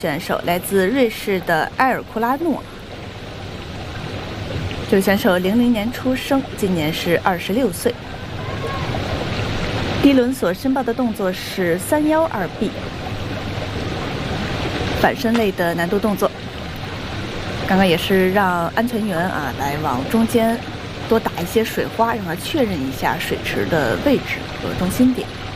选手来自瑞士的埃尔库拉诺。这位选手00年出生，今年是26岁。第一轮所申报的动作是312B， 反身类的难度动作。刚刚也是让安全员来往中间多打一些水花，让他确认一下水池的位置和中心点。